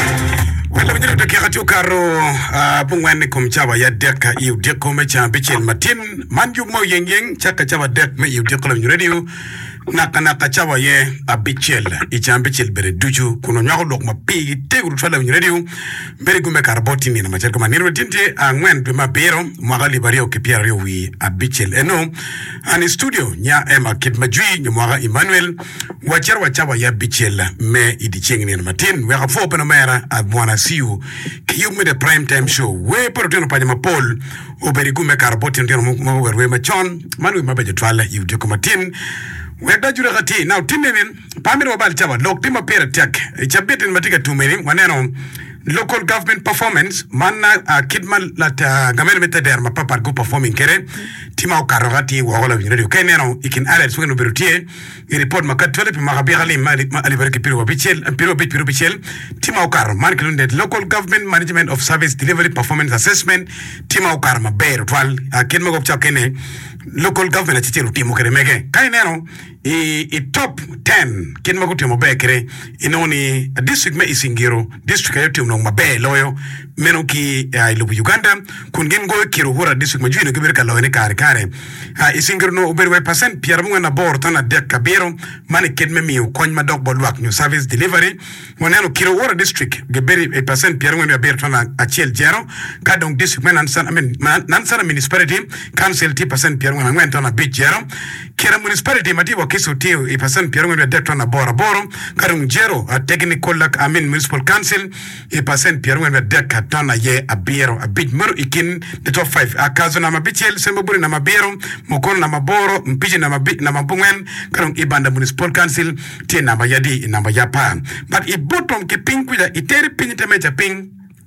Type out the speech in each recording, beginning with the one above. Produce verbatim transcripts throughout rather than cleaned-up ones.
Wala mwenye ndoke katio karo pungwane kumchawa ya deka iu deko mecha bichel matin manju mo yeng yeng chaka chawa dek me iu deko la mwenye radio naka naka chawa ye a bichel icha bichel bere duju kuno nyako lok ma pigi te uru twala mwenye radio bere gume karboti ni na machari kama nirwe tinte a ngwen pima bero mwagali bario kipia rio wi a bichel eno ani studio nya ema kit majui nyumwaga Emmanuel wachar wachawa ya bichel me idichengi ni na matin weka fope na mera a mwana siu kiyume the prime time show we pero tino panyama Paul oberigu me karboti tino mo werwe machon manu mabeje twala yu deko matin we da jura gati now tinene pamiro wabali chawa lok tima pera tek chabete ni matika tumeni waneno local government performance manna uh, kidman lata gamel metader mapapa go performing kere tima ukarogati wagola vinyo keneno ikin ale sweno berutie i report makatwele pima gabigali mali alibereke piro wabichel piro bit piro bichel tima ukar man kilunde local government management of service delivery performance assessment tima ukar maber twal uh, kidma go chakene local government chichelu timo kere mege kaineno i, i top ten kin maguti mo bekere inoni district me isingiro district ayote no mabe loyo meno ki uh, ilubu Uganda kun gen go kiro hora district majuino kibir ka loyo ne kare kare uh, isingiro no uberwe percent pierre mwana bor tana dek kabiro mane kedme mi koñ ma dog bolwak new service delivery woneno kiro hora district geberi a percent pierre mwana ber tana achiel jero ka donc district men nansan I mean nansan municipality council ten percent pierre mwana ngwen tana bit jero kira municipality matibo kiso tio a percent pierre mwana dek tana bora boro karung jero a technical like I mean municipal council a percent pierre mwana dek tana ye abiro a bit mero ikin the top five akazo na mabichel sembaburi na mabiro mokono na maboro mpiji na mabi na mabungen karong ibanda municipal council tie na mayadi na mayapa but i bottom ke ping kuja iteri pinite meja ping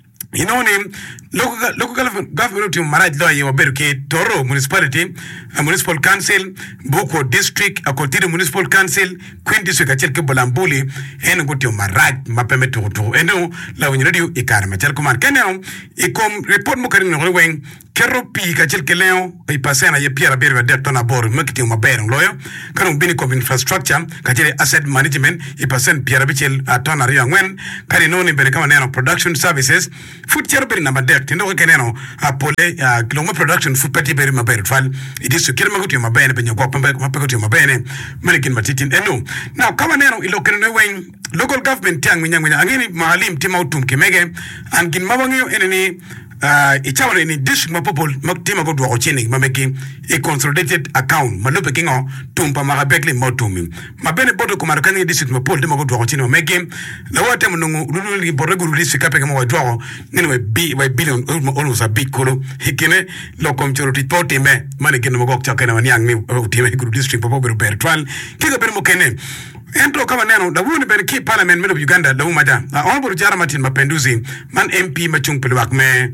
inoni local local government to maraj lo yewa beruke Toro municipality uh, municipal council Boko district akotiri municipal council Queen district achel ke Bolambuli eno gotio maraj mapeme to to eno la woni radio ikar machel kuman keneno ikom report mo karin no wen keropi kachel ke leo i pasena ye pierre berwa de tona bor makiti ma berong loyo kanon bini ko infrastructure kachel asset management i pasen pierre bichel atona rio ngwen kari noni bene kama neno production services food cherber na madek tindo keneno apole kilongo production food peti beri maber fal idisu kirma gutu mabene benyo kwa pambe mapekotu mabene manikin matitin eno now kama neno ilokeno wen local government tiang minyang angini maalim tima utum kemege angin mabangyo eneni Uh, ichawa ni district mapopol maktima go dwa ochini mameki a consolidated account malope kingo tumpa magabekli motumi mabene bodo kumarakani district mapol dema go dwa ochini mameki la wate munungu lululi boregu district kapeke mwa dwa nini we bi we billion almost a big kolo hikine lo komchoro tipote me mane kino mo gokcha kana wanyang ni utime guru district popol bertwal kiga bere mo kene entro kama neno da wuni bere ki parliament melo Uganda da umaja honorable Jara Martin Mapenduzi man M P machung pelwak me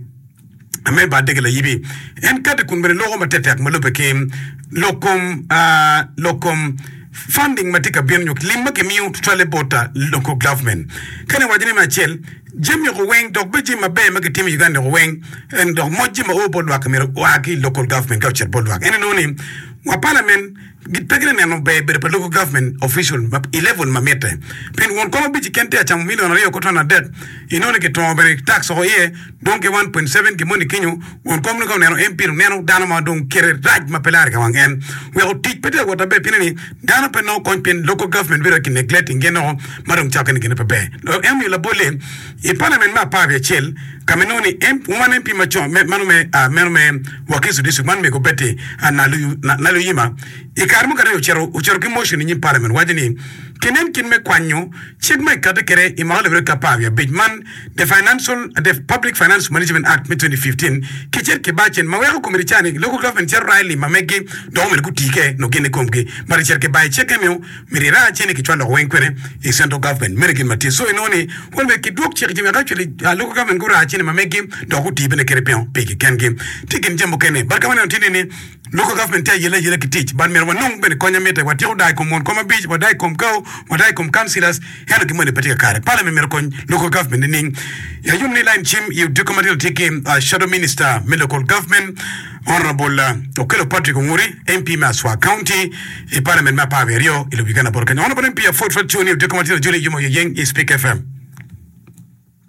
ame ba degela yibi en kate kun bere logo matete ak malope ke lokom uh, lokom funding matika bienyo limma ke miu tutale bota local government kane wajini machel jemi ko weng dog beji mabe magati mi Uganda ko weng en dog moji ma o bodwa kamera waki local government gaucher bodwa en noni wa parliament gitagina neno be be local government official map eleven mamete pen won ko biji kente a cham million rio ko tona debt inone ke to be tax ho ye donc one point seven ke moni kinyo won ko no neno M P neno dana ma don kere raj ma pelar ka wangen we o teach pete ko tabe pinani dana pe no ko pen local government be ki neglecting ngeno madam chakani ke pe be em la bole e parliament ma pa be chel kamenoni M woman M P ma chon manu me manu me wakisu disu man me ko bete analu nalu yima e karmu kare uchero uchero ki motion ni parliament wajini kenen kin me kwanyo chigma kade kere imale bre kapavia bigman the financial the public finance management act twenty fifteen kicher ke bachen maweko kumirichani local government cher raili mamegi do mel kutike no gene komge mari cher ke bai cheke me mirira chene ki chwalo wenkwere e central government merkin mati so inoni wonbe ki dok cher ki actually local government gura chene mamegi do kutibe ne kere pion peki kenge tikin jembo kene barkamane tinini local government ya yele yele ki teach ban mer wanong ben konya mete wati dai kom mon koma beach wadai kom go wadai kom councillors hano ki mone patika kare parliament mer kon local government ning ya yumni line chim you documental take uh, shadow minister me local government honorable uh, Okelo Patrick Nguri M P Maswa County e parliament ma pa verio ile bigana borkanya honorable M P Fort Fort Junior documental Julie Yumo Yeng Speak F M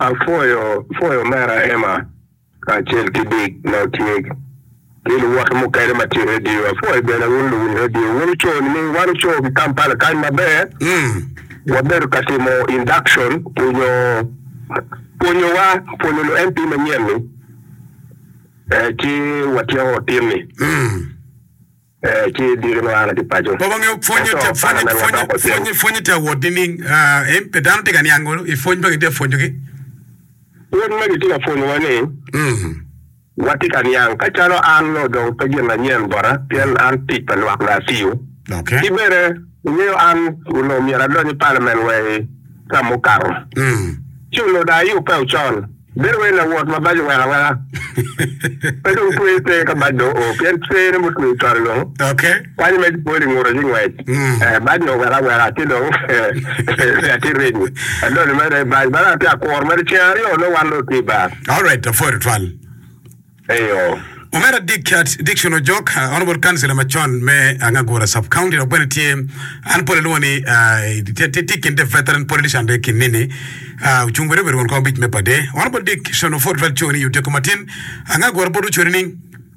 afoyo foyo mara ema kachel kidik na tieg kilo watu mukaire mati radio afoyo bena wulu radio wulu cho ni waru cho Kampala kan mabe mm waberu kasimo induction punyo punyo wa punyo no M P manyemi eh ki watio timi mm eh ki dire no ala di pajo babange fonyo te fonyo fonyo fonyo fonyo te wodini ah em pedan te ganiango e fonyo bagite fonyo ke won magi tika fonyo wani mm wati kaniang kachalo anno do pejin na nyen bora pian anti pelwak na siu okay ibere Nyo an uno mira doni parliament way kamukaro. Mm. Chulo da yu pe uchon. Berwe na wot mabajo wala wala. Pero tuite kabado o pen tsere mutu tarlo. Okay. Kwani me poli ngoro jingwe. Eh badno wala wala tido eh tireni. Ando me ba ba ta ko mer chiari o no walo tiba. All right, the for twal. Eyo. Omera Dick Dictionary joke uh, Honorable Councillor Machon me angagora sub county no bene team an pole loni uh tikin the veteran politician de kinini uh chungwere wer won ko bit me pade Honorable Dick shono for vel choni you take matin angagora bodu choni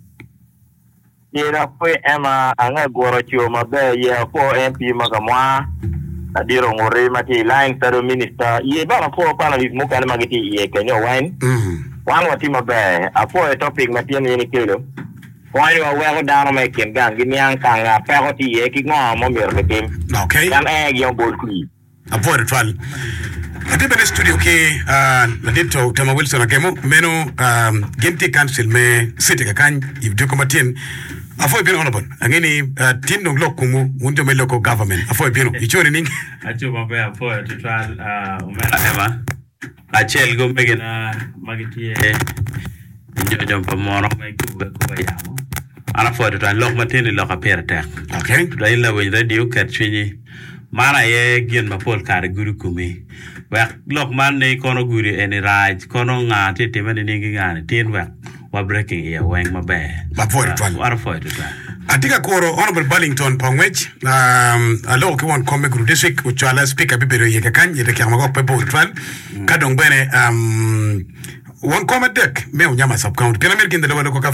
yera pe ema angagora chio mabe ye ko M P magamwa adiro ngore mati line taro minister ye bana ko pana mo kana magiti ye kenyo wine mm One what him a bear, a poor topic, Matian in a kilo. Why you are well down making gang, give me a kanga, party, a king on Momir with him. Okay. Can egg your bull creep. A for twal. I did the studio ke uh Ladito Tama Wilson Akemo Meno um Genti Council me city kan if do matin a for bien honorable angeni uh tin no lokumu unjo me local government a for bien ichori ning acho mabe a for to twal uh umela ema achel go megena magiti njo jom pamoro mai ku ko bayamo ana foto tan lok matene lok apera tek okay dai la we radio kat chini mara ye gien ma pol kare guru kumi wa lok man ne kono guri eni raj kono ngate te mane ningi ngane tin wa wa breaking ya weng mabe ma for twal ara foto tan Atika Koro, Honorable Burlington Pongwech, um, a low one comic group district, which I'll speak a bit of Yakakan, Yakamak, Pebo, Twan, Kadong Bene, um, one comment deck, Mel Yama sub count, Can I make in the lower local